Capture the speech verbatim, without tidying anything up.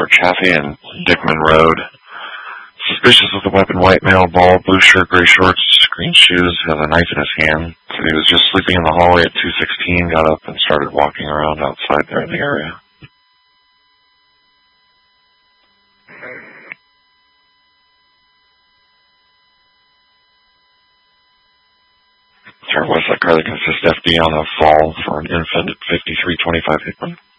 for Chaffee and Dickman Road. Suspicious of the weapon, white male, bald, blue shirt, gray shorts, green shoes, has a knife in his hand. So he was just sleeping in the hallway at two sixteen, got up and started walking around outside there in the area. Sir, Westlake car that consists F D on a fall for an infant at fifty-three twenty-five Hickman.